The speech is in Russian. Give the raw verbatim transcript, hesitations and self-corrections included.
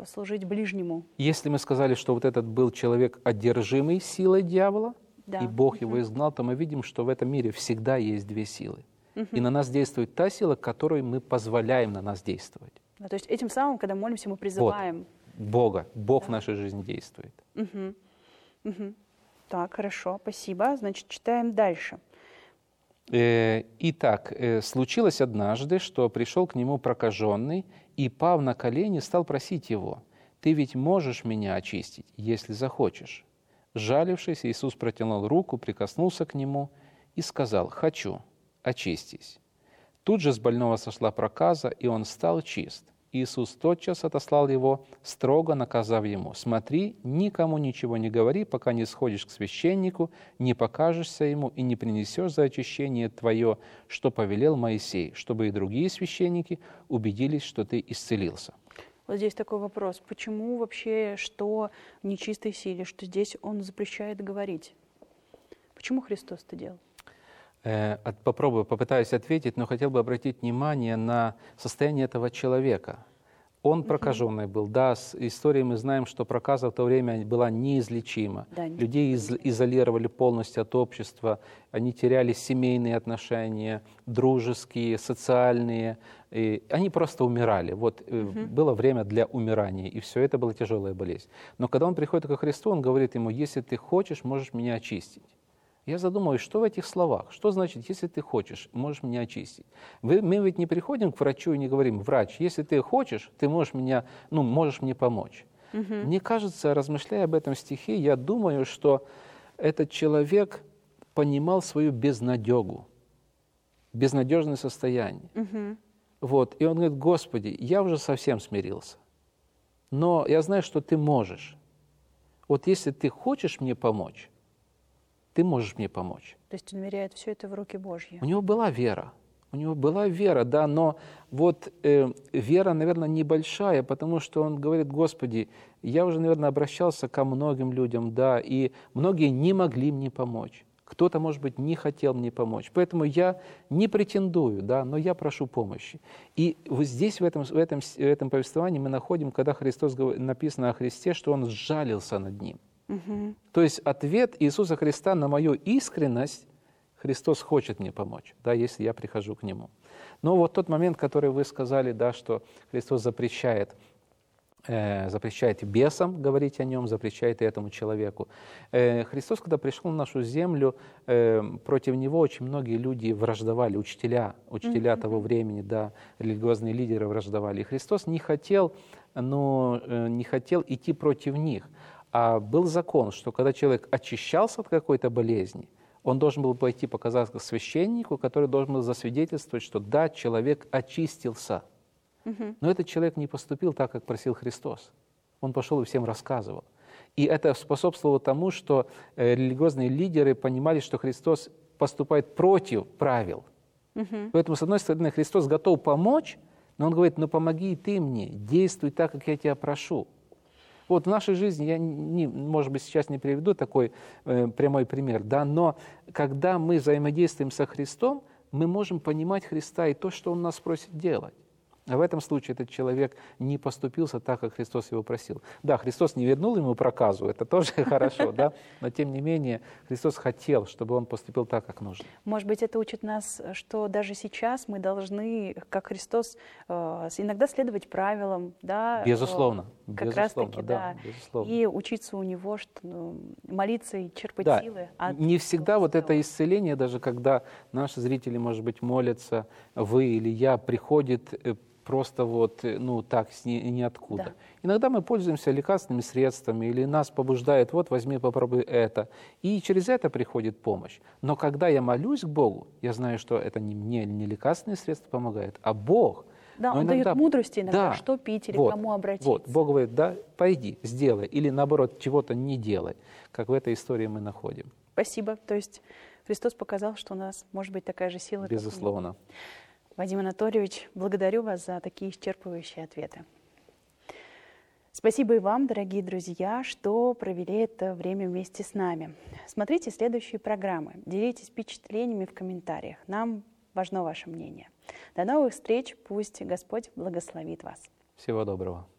служить ближнему. Если мы сказали, что вот этот был человек, одержимый силой дьявола, Да. и Бог Мгм. его изгнал, то мы видим, что в этом мире всегда есть две силы. Мгм. И на нас действует та сила, которой мы позволяем на нас действовать. Да, то есть этим самым, когда молимся, мы призываем. Бога. Бог Да. в нашей жизни действует. Мгм. Мгм. Так, хорошо, спасибо. Значит, читаем дальше. Э, Итак, э, случилось однажды, что пришел к нему прокаженный и, пав на колени, стал просить его: «Ты ведь можешь меня очистить, если захочешь». Жалившись, Иисус протянул руку, прикоснулся к нему и сказал: «Хочу, очистись». Тут же с больного сошла проказа, и он стал чист. Иисус тотчас отослал его, строго наказав ему: «Смотри, никому ничего не говори, пока не сходишь к священнику, не покажешься ему и не принесешь за очищение твое, что повелел Моисей, чтобы и другие священники убедились, что ты исцелился». Вот здесь такой вопрос. Почему вообще, что в нечистой силе, что здесь он запрещает говорить? Почему Христос это делал? Э, от- Попробую, попытаюсь ответить, но хотел бы обратить внимание на состояние этого человека. Он прокаженный был. Да, с историей мы знаем, что проказа в то время была неизлечима. Да, не- Людей из- изолировали полностью от общества, они теряли семейные отношения, дружеские, социальные. И они просто умирали. Вот э, было время для умирания, и все это была тяжелая болезнь. Но когда он приходит ко Христу, он говорит ему: «Если ты хочешь, можешь меня очистить». Я задумываюсь, что в этих словах? Что значит, если ты хочешь, можешь меня очистить? Вы, мы ведь не приходим к врачу и не говорим: «Врач, если ты хочешь, ты можешь, меня, ну, можешь мне помочь». Мне кажется, размышляя об этом стихе, я думаю, что этот человек понимал свою безнадегу, безнадежное состояние. Мгм. Вот. И он говорит: «Господи, я уже совсем смирился, но я знаю, что ты можешь. Вот если ты хочешь мне помочь, ты можешь мне помочь». То есть он веряет все это в руки Божьи. У него была вера. У него была вера, да, но вот э, вера, наверное, небольшая, потому что он говорит: «Господи, я уже, наверное, обращался ко многим людям, да, и многие не могли мне помочь. Кто-то, может быть, не хотел мне помочь. Поэтому я не претендую, да, но я прошу помощи». И вот здесь, в этом, в этом, в этом повествовании мы находим, когда Христос, говорит- написано о Христе, что Он сжалился над ним. Мгм. То есть ответ Иисуса Христа на мою искренность: Христос хочет мне помочь, да, если я прихожу к Нему. Но вот тот момент, который вы сказали, да, что Христос запрещает, э, запрещает бесам говорить о Нем, запрещает и этому человеку. Э, Христос, когда пришел на нашу землю, э, против Него очень многие люди враждовали, учителя, учителя того времени, да, религиозные лидеры враждовали. И Христос не хотел, ну, э, не хотел идти против них. А был закон, что когда человек очищался от какой-то болезни, он должен был пойти показаться священнику, который должен был засвидетельствовать, что да, человек очистился. Но этот человек не поступил так, как просил Христос. Он пошел и всем рассказывал. И это способствовало тому, что э, религиозные лидеры понимали, что Христос поступает против правил. Поэтому, с одной стороны, Христос готов помочь, но Он говорит: «Ну помоги и ты мне, действуй так, как я тебя прошу». Вот в нашей жизни, я, не, может быть, сейчас не приведу такой э, прямой пример, да, но когда мы взаимодействуем со Христом, мы можем понимать Христа и то, что Он нас просит делать. А в этом случае этот человек не поступился так, как Христос его просил. Да, Христос не вернул ему проказу, это тоже хорошо, да, но тем не менее Христос хотел, чтобы он поступил так, как нужно. Может быть, это учит нас, что даже сейчас мы должны, как Христос, э, иногда следовать правилам, да, Безусловно, э, как безусловно, раз-таки, да, да, безусловно. и учиться у Него, что, ну, молиться и черпать Да, силы. От не всегда Слова вот это Своего. исцеление, даже когда наши зрители, может быть, молятся, вы или я, приходит э, просто вот, э, ну, так, с ни- ниоткуда. Да. Иногда мы пользуемся лекарственными средствами, или нас побуждает: вот, возьми, попробуй это. И через это приходит помощь. Но когда я молюсь к Богу, я знаю, что это не мне, не лекарственные средства помогают, а Бог. Да, Но Он иногда- дает мудрости иногда, Да, что пить или вот, кому обратиться. Вот, Бог говорит: да, пойди, сделай. Или наоборот, чего-то не делай, как в этой истории мы находим. Спасибо. То есть Христос показал, что у нас может быть такая же сила, как у Него. Безусловно. Вадим Анатольевич, благодарю вас за такие исчерпывающие ответы. Спасибо и вам, дорогие друзья, что провели это время вместе с нами. Смотрите следующие программы, делитесь впечатлениями в комментариях. Нам важно ваше мнение. До новых встреч, пусть Господь благословит вас. Всего доброго.